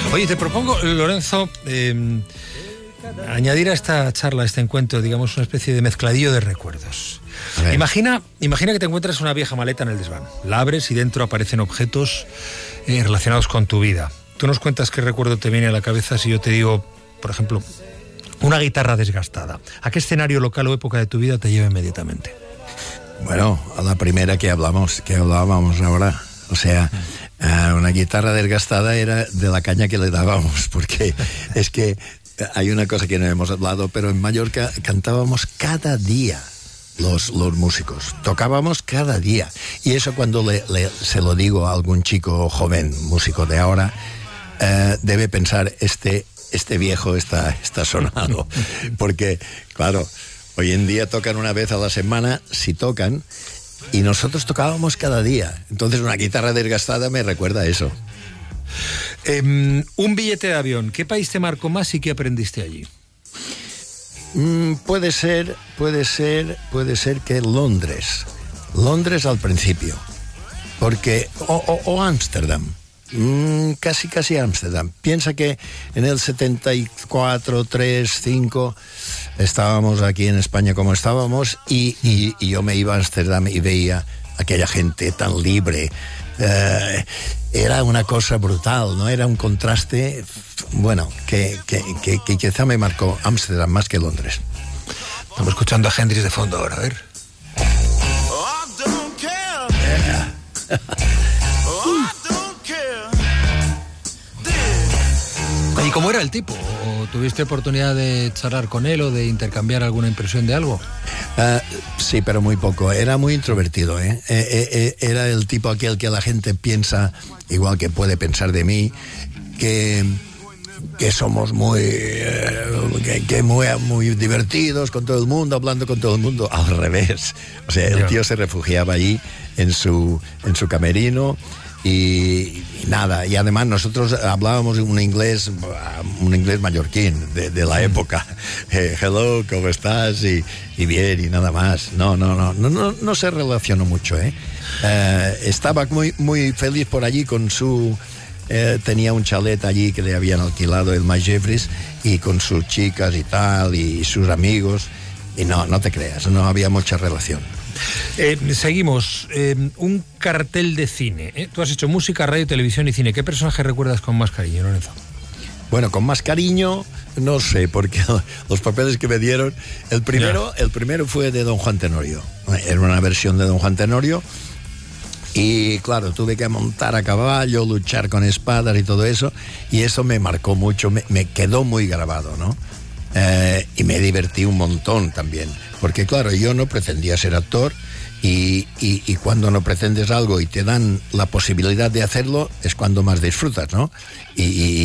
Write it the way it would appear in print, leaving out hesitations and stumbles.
Oye, te propongo, Lorenzo, añadir a esta charla, a este encuentro, digamos, una especie de mezcladillo de recuerdos. Imagina que te encuentras una vieja maleta en el desván. La abres y dentro aparecen objetos relacionados con tu vida. Tú nos cuentas qué recuerdo te viene a la cabeza si yo te digo, por ejemplo, una guitarra desgastada. ¿A qué escenario local o época de tu vida te lleva inmediatamente? Bueno, a la primera que hablábamos ahora. O sea, una guitarra desgastada era de la caña que le dábamos, porque es que hay una cosa que no hemos hablado, pero en Mallorca cantábamos cada día los músicos, tocábamos cada día. Y eso cuando se lo digo a algún chico joven, músico de ahora, debe pensar, este viejo está sonado. Porque, claro, hoy en día tocan una vez a la semana, si tocan, y nosotros tocábamos cada día. Entonces una guitarra desgastada me recuerda a eso. Un billete de avión, ¿qué país te marcó más y qué aprendiste allí? Puede ser que Londres al principio, porque o Ámsterdam. Casi Ámsterdam. Piensa que en el 74, 3, 5 estábamos aquí en España como estábamos y yo me iba a Ámsterdam y veía aquella gente tan libre. Era una cosa brutal, ¿no? Era un contraste, bueno, que quizá me marcó Ámsterdam más que Londres. Estamos escuchando a Hendrix de fondo ahora, a ver. ¿Y cómo era el tipo? ¿O tuviste oportunidad de charlar con él o de intercambiar alguna impresión de algo? Sí, pero muy poco. Era muy introvertido, ¿eh? Era el tipo aquel que la gente piensa, igual que puede pensar de mí, que somos muy divertidos con todo el mundo, hablando con todo el mundo. Al revés. O sea, el tío se refugiaba allí en su camerino. Y nada, y además nosotros hablábamos un inglés mallorquín de la época. Hello, ¿cómo estás? Y bien, y nada más. No se relacionó mucho, ¿eh? Estaba muy feliz por allí con su... tenía un chalet allí que le habían alquilado el Mike Jeffries, y con sus chicas y tal, y sus amigos, y no te creas, no había mucha relación. Seguimos. Un cartel de cine. Tú has hecho música, radio, televisión y cine. ¿Qué personaje recuerdas con más cariño, Lorenzo? Bueno, con más cariño, no sé, porque los papeles que me dieron... El primero fue de Don Juan Tenorio. Era una versión de Don Juan Tenorio. Y claro, tuve que montar a caballo, luchar con espadas y todo eso. Y eso me marcó mucho, me quedó muy grabado, ¿no? Y me divertí un montón también, porque claro, yo no pretendía ser actor y cuando no pretendes algo y te dan la posibilidad de hacerlo es cuando más disfrutas, ¿no? Y